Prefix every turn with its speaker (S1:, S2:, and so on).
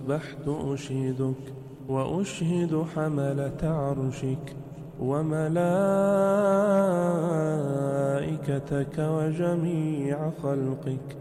S1: أصبحت أشهدك وأشهد حملة عرشك وملائكتك وجميع خلقك